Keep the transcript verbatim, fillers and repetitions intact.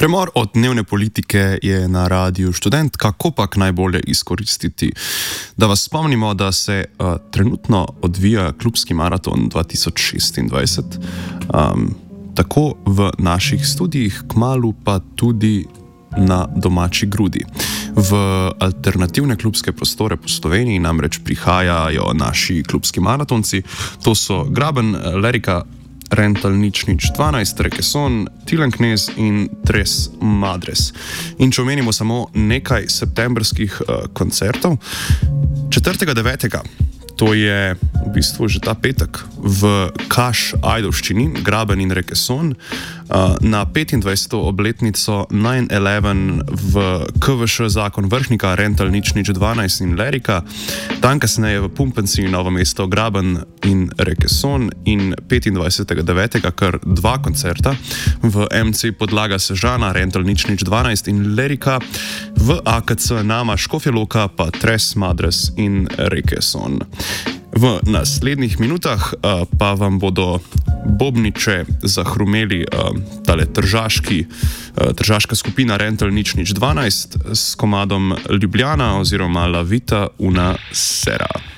Premor od dnevne politike je na Radiu Študent, kako pa najbolje izkoristiti. Da vas spomnimo, da se uh, trenutno odvija klubski maraton dva tisoč šestindvajset, um, tako v naših studijih, kmalu pa tudi na domači grudi. V alternativne klubske prostore po Sloveniji namreč prihajajo naši klubski maratonci. To so Graben, Lerika, Rental nič nič dvanajst, Rekeson, Tilen Knez in Tres Madres. In če omenimo samo nekaj septembrskih uh, koncertov, četrtega devetega, to je v bistvu že ta petek, v Kaš Ajdovščini, Graben in Rekeson, uh, na petindvajseto obletnico nine eleven v K V Š Zakon Vrhnika, Rental nič nič dvanajst in Lerika, dan kasneje v Pumpenci, Novo mesto, Graben in Rekeson in petindvajsetega devetega kar dva koncerta v M C Podlaga Sežana, Rental nič nič dvanajst in Lerika, v A K C Nama Škofja Loka pa Tres Madres in Rekeson. V naslednjih minutah uh, pa vam bodo bobniče zahrumeli uh, tale tržaški, uh, tržaška skupina Rental nič nič dvanajst s komadom Ljubljana oziroma La Vita una Sera.